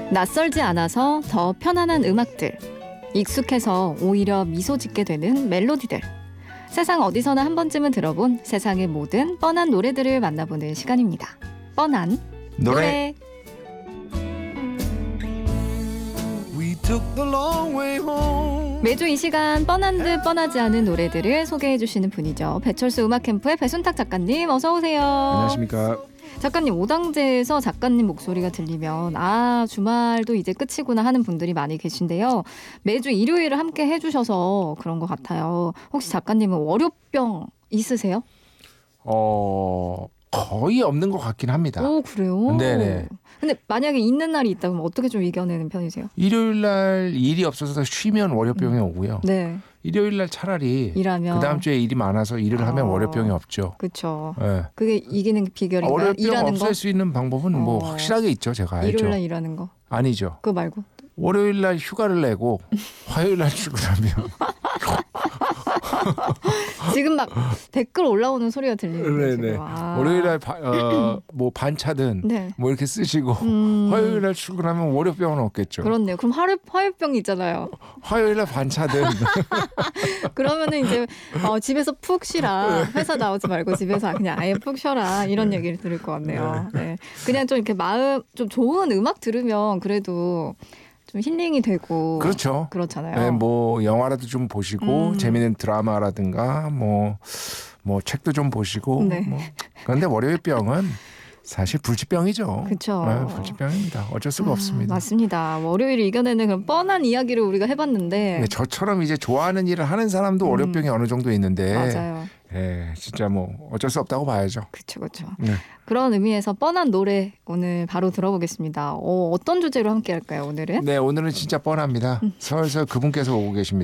낯설지 않아서 더 편안한 음악들, 익숙해서 오히려 미소 짓게 되는 멜로디들. 세상 어디서나 한 번쯤은 들어본 세상의 모든 뻔한 노래들을 만나보는 시간입니다. 뻔한 노래. 매주 이 시간 뻔한 듯 뻔하지 않은 노래들을 소개해 주시는 분이죠. 배철수 음악캠프의 배순탁 작가님, 어서 오세요. 안녕하십니까. 작가님, 오당제에서 작가님 목소리가 들리면 주말도 이제 끝이구나 하는 분들이 많이 계신데요. 매주 일요일을 함께 해주셔서 그런 것 같아요. 혹시 작가님은 월요병 있으세요? 거의 없는 것 같긴 합니다. 오, 그래요? 네네. 근데 만약에 있는 날이 있다 그러면 어떻게 좀 이겨내는 편이세요? 일요일 날 일이 없어서 쉬면 월요병이 오고요. 네. 일요일 날 차라리 일하면 그 다음 주에 일이 많아서 일을 하면 월요병이 없죠. 그렇죠. 네. 그게 이기는 비결인가요? 월요병 일하는 없앨 거? 수 있는 방법은 뭐 확실하게 있죠. 제가 알죠. 일요일 날 일하는 거? 아니죠. 그거 말고? 월요일 날 휴가를 내고 화요일 날 출근하면 지금 막 댓글 올라오는 소리가 들리는데 네네. 지금. 월요일 날 뭐 반차든 네. 뭐 이렇게 쓰시고 화요일 날 출근하면 월요병은 없겠죠. 그렇네요. 그럼 화요병이 있잖아요. 화요일 날 반차든 그러면은 이제 집에서 푹 쉬라. 회사 나오지 말고 집에서 그냥 아예 푹 쉬어라. 이런 얘기를 들을 것 같네요. 네. 그냥 좀 이렇게 마음 좀 좋은 음악 들으면 그래도 좀 힐링이 되고 그렇죠. 그렇잖아요. 네, 뭐 영화라도 좀 보시고 재미있는 드라마라든가 뭐 책도 좀 보시고 네. 그런데 월요일병은 사실 불치병이죠. 그렇죠. 네, 불치병입니다. 어쩔 수가 없습니다. 맞습니다. 월요일을 이겨내는 그런 뻔한 이야기를 우리가 해봤는데 네, 저처럼 이제 좋아하는 일을 하는 사람도 월요병이 어느 정도 있는데 맞아요. 네, 진짜 뭐 어쩔 수 없다고 봐야죠. 그렇죠. 네. 그런 의미에서 뻔한 노래 오늘 바로 들어보겠습니다. 어떤 주제로 함께 할까요, 오늘은? 네, 오늘은 진짜 뻔합니다. 설설 그분께서 오고 계십니다.